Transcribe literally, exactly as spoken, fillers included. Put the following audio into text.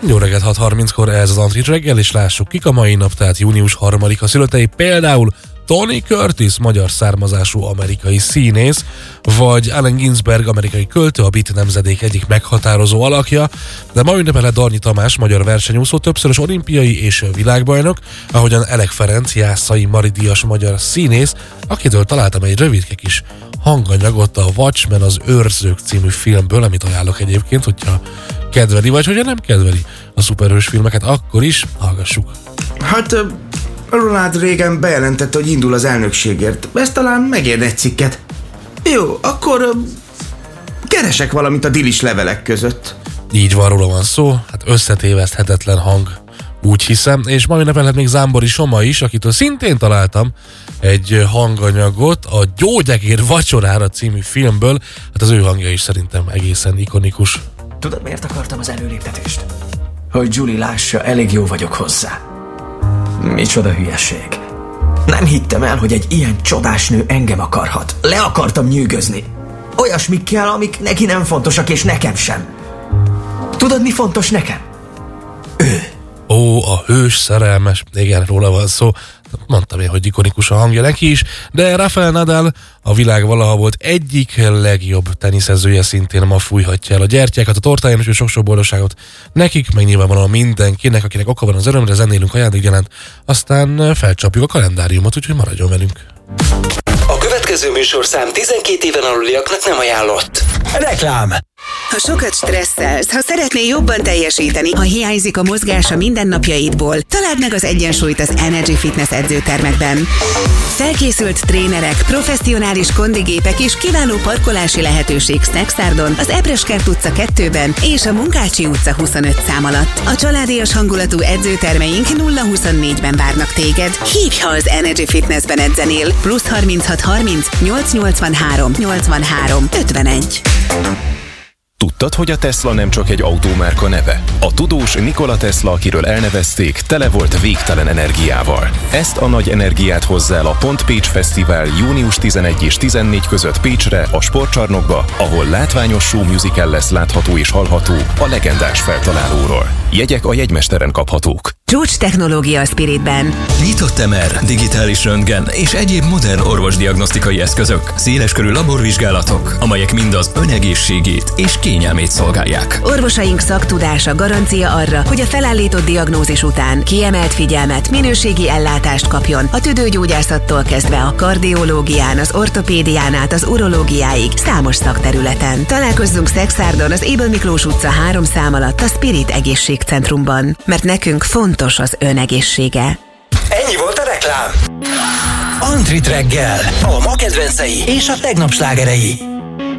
Jó reggelt, hat harminckor ez az Antrit reggel, és lássuk kik a mai nap, tehát június harmadika születei, például Tony Curtis, magyar származású amerikai színész, vagy Allen Ginsberg, amerikai költő, a beat nemzedék egyik meghatározó alakja, de ma ünnepel Darnyi Tamás, magyar versenyúszó, többszörös olimpiai és világbajnok, ahogyan Elek Ferenc, Jászai Mari díjas magyar színész, akitől találtam egy rövidke kis hanganyagot a Watchmen, az Őrzők című filmből, amit ajánlok egyébként, hogyha kedveli, vagy hogyha nem kedveli a szuperhős filmeket, akkor is hallgassuk. Hát... Ronald Reagan bejelentette, hogy indul az elnökségért. Ez talán megérne egy cikket. Jó, akkor uh, keresek valamit a dilis levelek között. Így van, róla van szó, hát összetéveszthetetlen hang, úgy hiszem, és ma ünnepelhet még Zámbori Soma is, akitől szintén találtam egy hanganyagot a Gyógyegér vacsorára című filmből, hát az ő hangja is szerintem egészen ikonikus. Tudod, miért akartam az előléptetést? Hogy Julie lássa, elég jó vagyok hozzá. Micsoda hülyeség. Nem hittem el, hogy egy ilyen csodás nő engem akarhat. Le akartam nyűgözni. Olyasmikkel, amik neki nem fontosak, és nekem sem. Tudod, mi fontos nekem? Ő. Ó, a hős szerelmes, igen, róla van szó. Mondtam én, hogy ikonikus a hangja neki is, de Rafael Nadal, a világ valaha volt egyik legjobb teniszezője, szintén ma fújhatja el a gyertyákat, a tortáján, és sok-sok boldogságot nekik, meg nyilvánvalóan mindenkinek, akinek oka van az örömre, zenélünk ajándékgyanánt, aztán felcsapjuk a kalendáriumot, úgyhogy maradjon velünk. A következő műsorszám tizenkét éven aluliaknak nem ajánlott. Reklám! Ha sokat stresszelsz, ha szeretnél jobban teljesíteni, ha hiányzik a mozgás a mindennapjaidból, találd meg az egyensúlyt az Energy Fitness edzőtermekben. Felkészült trénerek, professzionális kondigépek és kiváló parkolási lehetőség Szexárdon, az Ebreskert utca kettőben és a Munkácsi utca huszonöt szám alatt. A családias hangulatú edzőtermeink nulla huszonnégyben várnak téged. Hívj, ha az Energy Fitnessben edzenél. Plusz harminchat harminc nyolc nyolcvanhárom nyolcvanhárom ötvenegy. Tudtad, hogy a Tesla nem csak egy autómárka neve? A tudós Nikola Tesla, akiről elnevezték, tele volt végtelen energiával. Ezt a nagy energiát hozza el a Pont Pécs Fesztivál június tizenegy és tizennégy között Pécsre, a sportcsarnokba, ahol látványos show musical lesz látható és hallható a legendás feltalálóról. Jegyek a jegymesteren kaphatók. Csúcs technológia a Spiritben. Nyitott em er, digitális röntgen és egyéb modern orvosdiagnosztikai eszközök, széleskörű laborvizsgálatok, amelyek mind az önegészségét és kényelmét szolgálják. Orvosaink szaktudása garancia arra, hogy a felállított diagnózis után kiemelt figyelmet, minőségi ellátást kapjon a tüdőgyógyászattól kezdve a kardiológián, az ortopédián át az urológiáig számos szakterületen. Találkozzunk Szexárdon az Ébel Miklós utca három szám alatt a Spirit egészségcentrumban, mert nekünk fontos az önegészsége. Ennyi volt a reklám. Antrit reggel, a ma kedvencei és a tegnap slágerei.